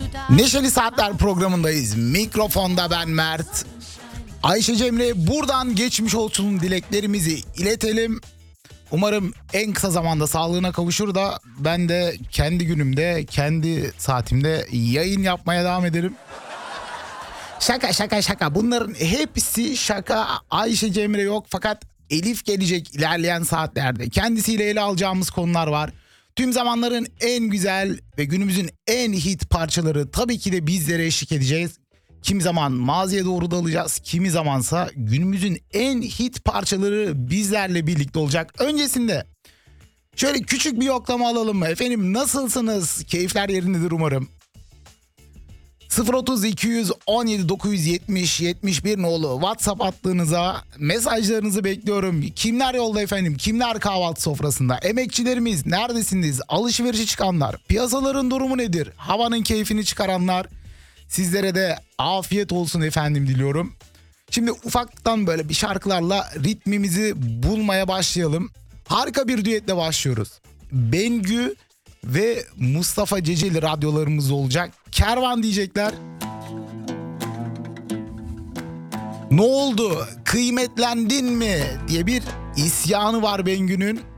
Neşeli Saatler programındayız. Mikrofonda ben Mert. Ayşe Cemre buradan geçmiş olsun dileklerimizi iletelim. Umarım en kısa zamanda sağlığına kavuşur da ben de kendi günümde, kendi saatimde yayın yapmaya devam ederim. Şaka. Bunların hepsi şaka. Ayşe Cemre yok fakat Elif gelecek ilerleyen saatlerde. Kendisiyle ele alacağımız konular var. Tüm zamanların en güzel ve günümüzün en hit parçaları tabii ki de bizlere eşlik edeceğiz. Kimi zaman maziye doğru dalacağız, kimi zamansa günümüzün en hit parçaları bizlerle birlikte olacak. Öncesinde şöyle küçük bir yoklama alalım mı? Efendim nasılsınız? Keyifler yerindedir umarım. 030 217 970 71 nolu WhatsApp hattınıza mesajlarınızı bekliyorum. Kimler yolda efendim? Kimler kahvaltı sofrasında? Emekçilerimiz neredesiniz? Alışverişe çıkanlar, piyasaların durumu nedir? Havanın keyfini çıkaranlar. Sizlere de afiyet olsun efendim diliyorum. Şimdi ufaktan böyle bir şarkılarla ritmimizi bulmaya başlayalım. Harika bir düetle başlıyoruz. Bengü ve Mustafa Ceceli radyolarımız olacak. Kervan diyecekler. Ne oldu? Kıymetlendin mi? diye bir isyanı var Bengü'nün.